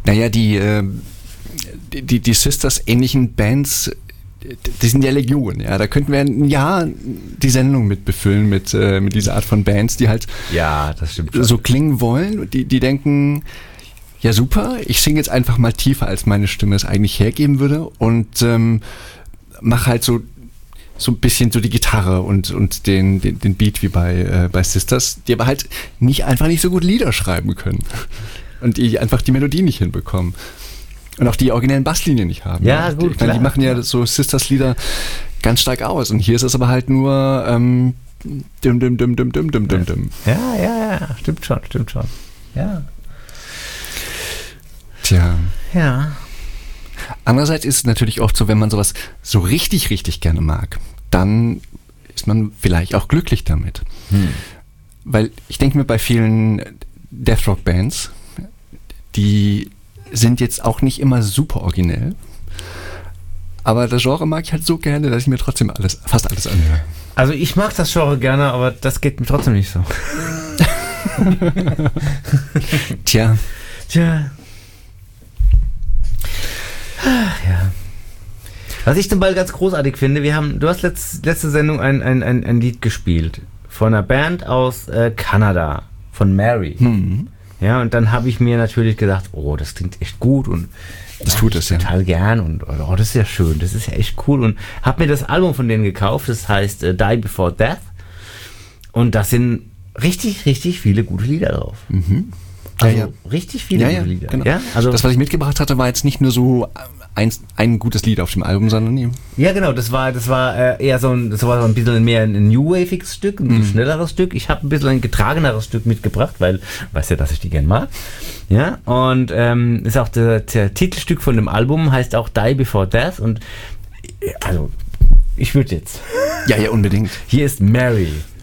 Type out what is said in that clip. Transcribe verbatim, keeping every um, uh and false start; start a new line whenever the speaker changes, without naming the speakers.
Naja, die, äh, die, die Sisters ähnlichen Bands, die sind ja Legion, ja. Da könnten wir ein Jahr die Sendung mit befüllen mit, äh, mit dieser Art von Bands, die halt
ja, das stimmt schon.
So klingen wollen. Die, die denken, ja super, ich singe jetzt einfach mal tiefer, als meine Stimme es eigentlich hergeben würde und ähm, mache halt so so ein bisschen so die Gitarre und, und den, den, den Beat wie bei, äh, bei Sisters, die aber halt nicht einfach nicht so gut Lieder schreiben können und die einfach die Melodie nicht hinbekommen. Und auch die originellen Basslinien nicht haben.
Ja, gut,
die, klar. Die machen ja so Sisters-Lieder ganz stark aus. Und hier ist es aber halt nur ähm, dim, dim, dim, dim, dim, dim, dim, dim.
Ja, ja, ja, stimmt schon, stimmt schon. Ja.
Tja.
Ja.
Andererseits ist es natürlich oft so, wenn man sowas so richtig, richtig gerne mag, dann ist man vielleicht auch glücklich damit. Hm. Weil ich denke mir bei vielen Death Rock Bands, die sind jetzt auch nicht immer super originell, aber das Genre mag ich halt so gerne, dass ich mir trotzdem alles, fast alles anhöre.
Also ich mag das Genre gerne, aber das geht mir trotzdem nicht so.
Tja.
Tja. Ja. Was ich zum Beispiel ganz großartig finde, wir haben, du hast letzt, letzte Sendung ein, ein, ein, ein Lied gespielt von einer Band aus äh, Kanada, von Mary.
Mhm.
Ja, und dann habe ich mir natürlich gedacht, oh, das klingt echt gut und
das
ja,
tut es ja.
Total gern und oh, das ist ja schön, das ist ja echt cool und habe mir das Album von denen gekauft, das heißt äh, Die Before Death und da sind richtig, richtig viele gute Lieder drauf.
Mhm.
Also
ja, ja.
richtig viele
ja,
gute
ja,
Lieder.
Genau.
Ja, also
das, was ich mitgebracht hatte, war jetzt nicht nur so ein, ein gutes Lied auf dem Album, sondern nee.
Ja, genau, das war, das war äh, eher so ein, das war so ein bisschen mehr ein New Wave-iges Stück, ein mhm. schnelleres Stück. Ich habe ein bisschen ein getrageneres Stück mitgebracht, weil, weißt ja, dass ich die gern mag. Ja, und ähm, ist auch der, der Titelstück von dem Album, heißt auch Die Before Death und also, ich würde jetzt.
Ja, ja, unbedingt.
Hier ist Mary.